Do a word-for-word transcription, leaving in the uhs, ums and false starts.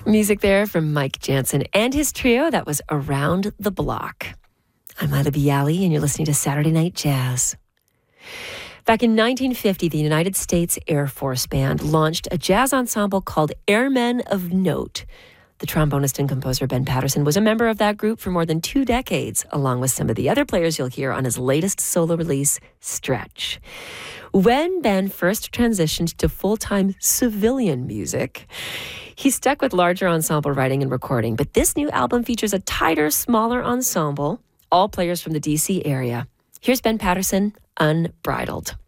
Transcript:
Music there from Mike Jansen and his trio. That was Around the Block. I'm Ila Bialy, and you're listening to Saturday Night Jazz. Back in nineteen fifty, the United States Air Force Band launched a jazz ensemble called Airmen of Note. The trombonist and composer Ben Patterson was a member of that group for more than two decades, along with some of the other players you'll hear on his latest solo release, Stretch. When Ben first transitioned to full-time civilian music, he stuck with larger ensemble writing and recording, but this new album features a tighter, smaller ensemble, all players from the D C area. Here's Ben Patterson, Unbridled.